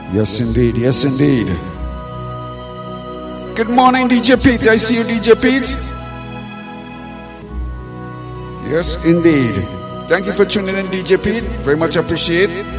Yes, indeed. Yes, indeed. Good morning, DJ Pete. I see you, DJ Pete. Yes, indeed. Thank you for tuning in, DJ Pete. Very much appreciate.